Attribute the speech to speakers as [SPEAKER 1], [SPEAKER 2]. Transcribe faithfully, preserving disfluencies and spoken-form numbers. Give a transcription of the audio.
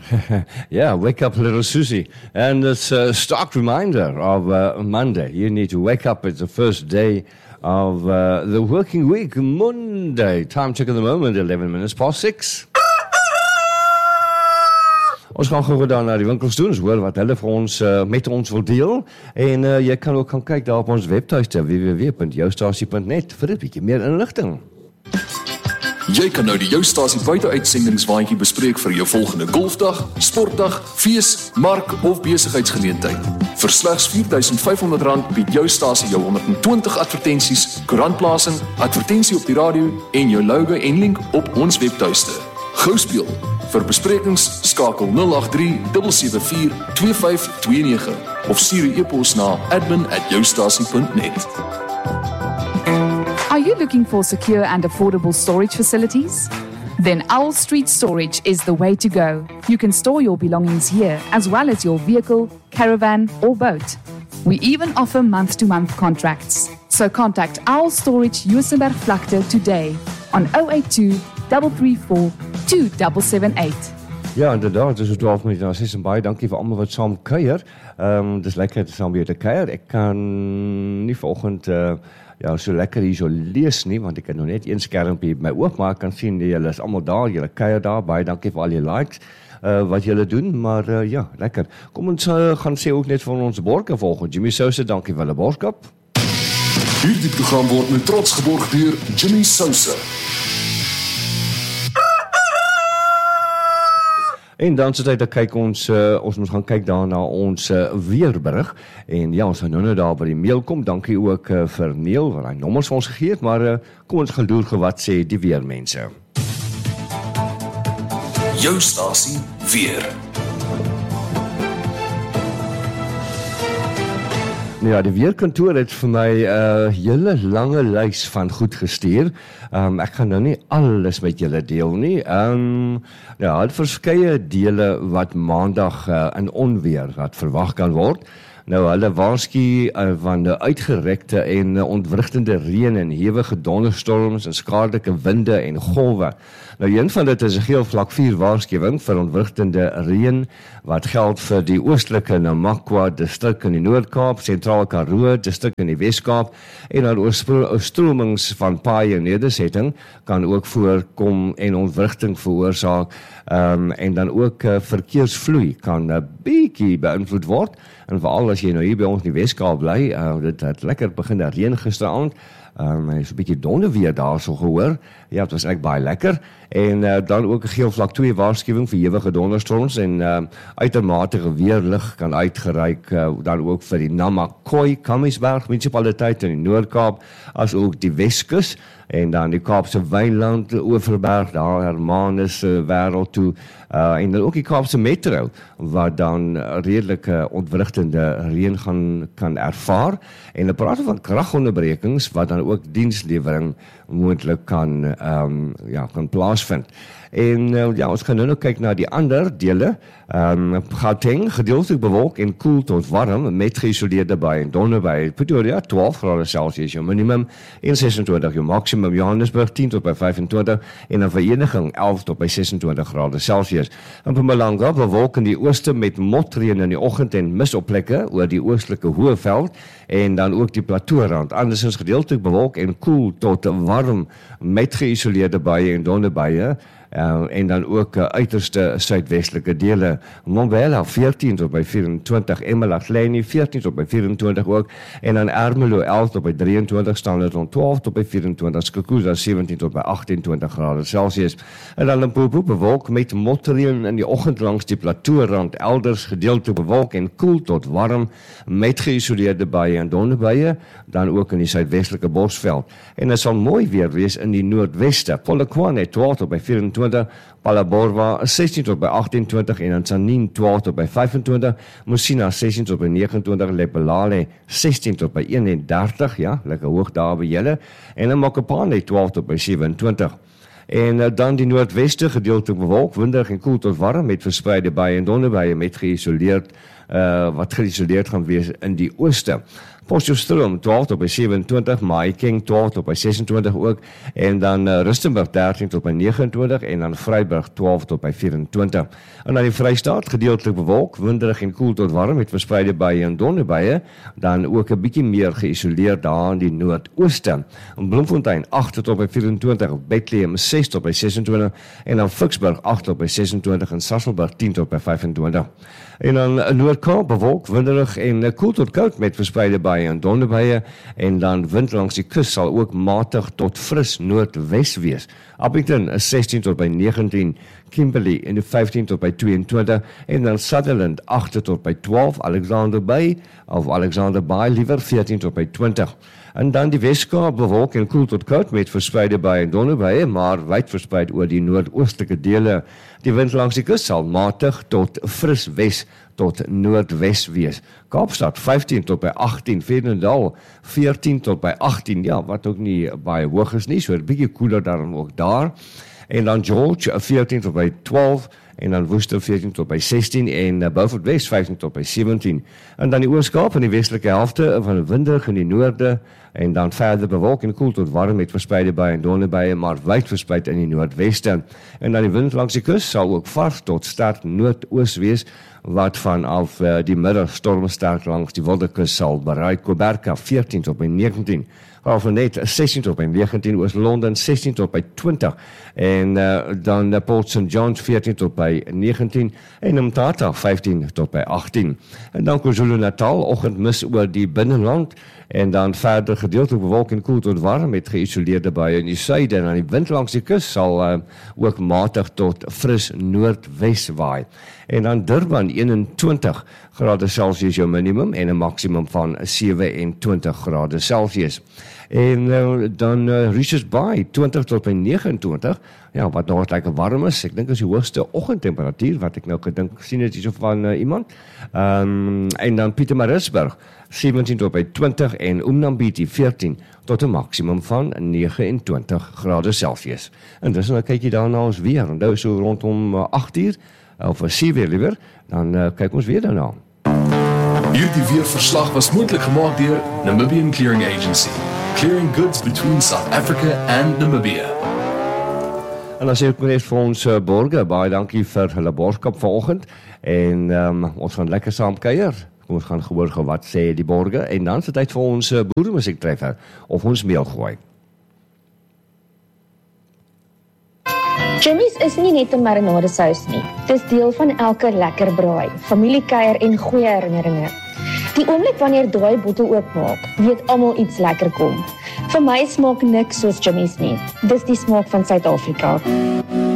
[SPEAKER 1] Yeah, wake up, little Susie. And it's a stark reminder of uh, Monday. You need to wake up. It's the first day of uh, the working week, Monday. Time check at the moment, eleven minutes past six. Ons gaan gou dan na die winkels doen, ons hoor wat hulle vir ons uh, met ons wil deel. En uh, jy kan ook gaan kyk daar op ons webtuiste w w w punt joustasie punt net vir 'n bietjie meer inligting.
[SPEAKER 2] Jy kan nou die Joustasie buite-uitsendingswaandjie bespreek vir jou volgende golfdag, sportdag, fees, mark of besigheidsgeleentheid. Vir slegs vier duisend vyf honderd rand bied Joustasie jou honderd en twintig advertensies, koerantplasing, advertensie op die radio en jou logo en link op ons webtuiste. Gou speel. Vir besprekings skakel nul agt drie sewe sewe vier twee vyf twee nege of stuur 'n e-pos na admin at joustasie punt net.
[SPEAKER 3] Are you looking for secure and affordable storage facilities? Then Owl Street Storage is the way to go. You can store your belongings here as well as your vehicle, caravan or boat. We even offer month-to-month contracts. So contact Owl Storage Juisenberg Vlakte today on zero eight two, three three four, two seven seven eight.
[SPEAKER 1] Ja, inderdaad, dis so twaalf minute na ses en baie dankie vir almal wat saam kuier. Ehm um, dis lekker te saam weer te kuier. Ek kan nie vanoggend uh, ja, so lekker hier so lees nie, want ek het nog net een skermpie my oop, maar ek kan sien julle is almal daar, julle kuier daar. Baie dankie vir al die likes uh, wat julle doen, maar uh, ja, lekker. Kom ons uh, gaan sê ook net van ons borge volgende. Jimmy Sousa, dankie vir hulle borgskap.
[SPEAKER 2] Hierdie program word met trots geborg deur Jimmy Sousa.
[SPEAKER 1] En dan so tyd dat kyk ons uh, ons moet gaan kyk daarna ons uh, weerberig en ja, ons gaan nou nou daar by die mail kom. Dankie ook uh, vir Neil wat hy nommers vir ons gegee het, maar uh, kom ons gaan loer wat sê die weermense.
[SPEAKER 2] Joustasie weer.
[SPEAKER 1] Nou ja, die weerkantoor het vir my 'n uh, hele lange lys van goed gestuur. Um, ek gaan nou nie alles met julle deel nie. Um, ja, het verskeie dele wat maandag uh, in onweer wat verwag kan word. Nou, hulle waarsku uh, van die uitgerekte en uh, ontwrigtende reën en hewige donderstorms en skadelike winde en golwe. Nou, een van dit is 'n geel vlak vier waarskuwing vir ontwrigtende reën wat geld vir die oostelike Namakwa distrik in die Noord-Kaap, Sentraal Karoo distrik in die Wes-Kaap en dan oorstromings van paaie en nedersetting kan ook voorkom en ontwrigting veroorsaak um, en dan ook uh, verkeersvloei kan 'n uh, bietjie beïnvloed word en veral as jy nou hier by ons in die Wes-Kaap bly, uh, dit het lekker begin reën gisteraand. Um, hy is 'n bietjie donder weer daar so gehoor. Ja, het was eigenlijk baie lekker. En uh, dan ook 'n geel vlak twee waarskuwing vir hewige donderstorms en uh, uitermate weerlig kan uitgereik uh, dan ook vir die Namakwa, Kamiesberg munisipaliteit in die Noord-Kaap as ook die Weskus en dan die Kaapse Wynland, Oeverberg, daar Hermanus uh, wêreld toe uh, en dan ook die Kaapse Metro wat dan redelike ontwrigtende reën gaan kan ervaar en hulle praat van kragonderbrekings wat dan ook dienslewering moontlik kan um, ja, kan plaasvind. En uh, ja, ons gaan nou nou kyk na die ander dele. Um, Gauteng, gedeeltelik bewolk en koel tot warm met geïsoleerde buie en donder by Pretoria twaalf grade Celsius jou minimum en ses en twintig jou maksimum. Johannesburg tien tot by vyf en twintig en in Vereniging elf tot by ses en twintig grade Celsius. In Mpumalanga bewolk in die ooste met motreën in die oggend en mis op plekke oor die oostelike Hoëveld en dan ook die plateaurand. Andersins gedeeltelik bewolk en koel tot warm met geïsoleerde buie en donder buie. Uh, en dan ook uh, uiterste suidwestelike dele. Mbombela veertien tot by vyf en twintig, Emalakleini veertien tot by vyf en twintig ook, en dan Ermelo elf tot by drie en twintig, Standerton twaalf tot by vyf en twintig, Skukuza sewentien tot by agt en twintig grade Celsius. En dan Limpopo bewolk met motreën in die oggend langs die plateaurand, elders gedeeltelik bewolk en koel tot warm met geïsoleerde buie en donderbuie, dan ook in die suidwestelike Bosveld. En dit sal mooi weer wees in die noordweste. Polokwane twaalf tot by vyf en twintig, Palaborwa sestien tot by agt en twintig en Ansanin twaalf tot by vyf en twintig, Musina sestien tot by nege en twintig, Lepelale sestien tot by een en dertig, ja, lekker hoog daar by julle, en in Mokopane twaalf tot by sewe en twintig. En uh, dan die noordweste gedeeltelik bewolk, windig en koel tot warm met verspreide buie en donderbuie met geïsoleerd, uh, wat geïsoleerd gaan wees in die ooste. Potchefstroom twaalf tot by sewe-en-twintig, Mahikeng twaalf tot by ses-en-twintig ook, en dan uh, Rustenburg dertien tot by nege-en-twintig, en dan Vryburg twaalf tot by vyf-en-twintig. En dan die Vrystaat, gedeeltelik bewolk, winderig en koel tot warm, met verspreide buie en donderbuie, dan ook 'n bietjie meer geïsoleerd daar in die noordooste. In Bloemfontein agt tot by vyf-en-twintig, Bethlehem ses tot by ses-en-twintig, en dan Ficksburg agt tot by ses-en-twintig, en Sasolburg tien tot by vyf-en-twintig. En dan Noord-Kaap bewolk, winderig en koel tot koud met verspreide buie en donderbuie, en dan wind langs die kus sal ook matig tot fris noordwes wees. Appington is sestien tot by negentien, Kimberley in die vyftien tot by twee-en-twintig, en dan Sutherland agt tot by twaalf, Alexander Bay of Alexander Bay liewer veertien tot by twintig. En dan die Weskaap bewolk en koel tot koud met verspreide buie en donderbuie, maar wyd verspreid oor die noordoostelike dele. Die wind langs die kus sal matig tot fris wes tot noordwes wees. Kaapstad vyftien tot by agttien, Vredendal veertien tot by agttien, ja, wat ook nie baie hoog is nie, so 'n bietjie koeler daarom ook daar. En dan George veertien tot by twaalf, en dan Worcester veertien tot by sestien, en uh, Beaufort West vyftien tot by sewentien. En dan die Oos-Kaap in die westelike helfte van winderig in die noorde, en dan verder bewolk en koel tot warm met verspreide buie en donderbuie, maar wyd verspreid in die noordweste. En dan die wind langs die kus sal ook vars tot sterk noordoos wees, wat vanaf uh, die middag stormsterk langs die Wildekus sal bereik. Koberka veertien tot by negentien, Graafrenet sestien tot by negentien, Oos-London sestien tot by twintig, en uh, dan uh, Port Saint John's veertien tot by negentien, en Mthatha vyftien tot by agttien. En dan KwaZulu-Natal, oggendmis oor die binneland, en dan verder gedeeltelik bewolk en koel tot warm met geïsoleerde buie in die suide, en aan die wind langs die kus sal uh, ook matig tot fris noordwes waai. En dan Durban eenentwintig grade Celsius jou minimum en 'n maksimum van sewe-en-twintig grade Celsius. En uh, dan uh, Richards Bay twintig tot by negenentwintig, ja, wat nog lekker warm is. Ek dink is die hoogste oggendtemperatuur wat ek nou gedink sien het hierso van uh, iemand. Um, en dan Pietermaritzburg sewentien tot by twintig, en Umnambiti veertien tot 'n maksimum van negenentwintig grade Celsius. En dis nou kyk jy daarna ons weer, onthou so rondom uh, agt uur of sewe liewer, dan uh, kyk ons weer daarna.
[SPEAKER 2] Hierdie weerverslag was moontlik gemaak deur Namibian Clearing Agency, clearing goods between South Africa and Namibia.
[SPEAKER 1] En dan sê ek net vir ons uh, borge, baie dankie vir hulle borgskap vanoggend, en um, ons gaan lekker saam kuier. Kom ons gaan gehoor gou wat sê die borge, en dan is dit tyd vir ons uh, boeremusiek treffer, of ons meel gooi.
[SPEAKER 4] Jimmy's is nie net 'n marinade sous nie. Dis deel van elke lekker braai, familiekuier en goeie herinneringe. Die oomblik wanneer daai bottel oopmaak, weet almal iets lekker kom. Vir my smaak niks soos Jimmy's nie. Dis die smaak van Suid-Afrika.